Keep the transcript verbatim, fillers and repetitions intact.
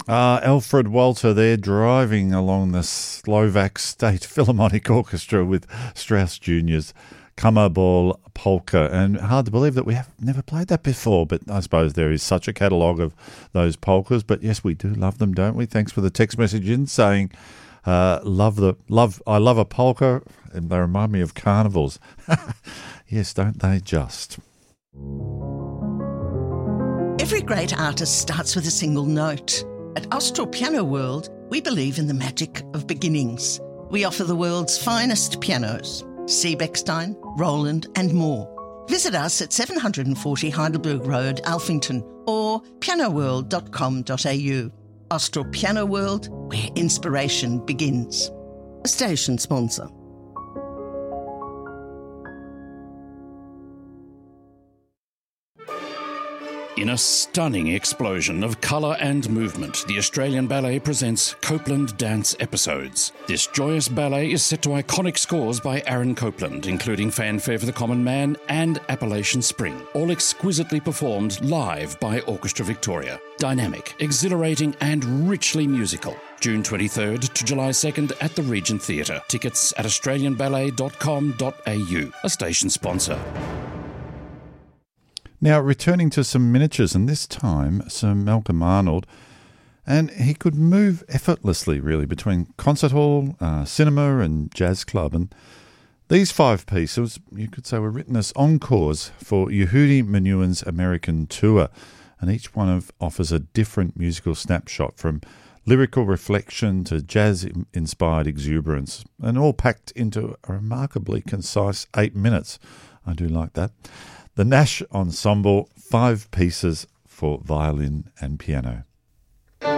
Uh, Alfred Walter there driving along the Slovak State Philharmonic Orchestra with Strauss Junior's Kammerball Polka. And hard to believe that we have never played that before, but I suppose there is such a catalogue of those polkas. But yes, we do love them, don't we? Thanks for the text message in saying, uh, love the love. I love a polka, and they remind me of carnivals. Yes, don't they just? Every great artist starts with a single note. At Austral Piano World, we believe in the magic of beginnings. We offer the world's finest pianos, Seebeckstein, Roland and more. Visit us at seven forty Heidelberg Road, Alphington, or piano world dot com dot a u. Austral Piano World, where inspiration begins. A station sponsor. In a stunning explosion of colour and movement, the Australian Ballet presents Copeland Dance Episodes. This joyous ballet is set to iconic scores by Aaron Copeland, including Fanfare for the Common Man and Appalachian Spring, all exquisitely performed live by Orchestra Victoria. Dynamic, exhilarating and richly musical. June twenty-third to July second at the Regent Theatre. Tickets at australian ballet dot com dot a u, a station sponsor. Now, returning to some miniatures, and this time Sir Malcolm Arnold, and he could move effortlessly, really, between concert hall, uh, cinema and jazz club. And these five pieces, you could say, were written as encores for Yehudi Menuhin's American tour, and each one of offers a different musical snapshot, from lyrical reflection to jazz-inspired exuberance, and all packed into a remarkably concise eight minutes. I do like that. The Nash Ensemble, five pieces for violin and piano.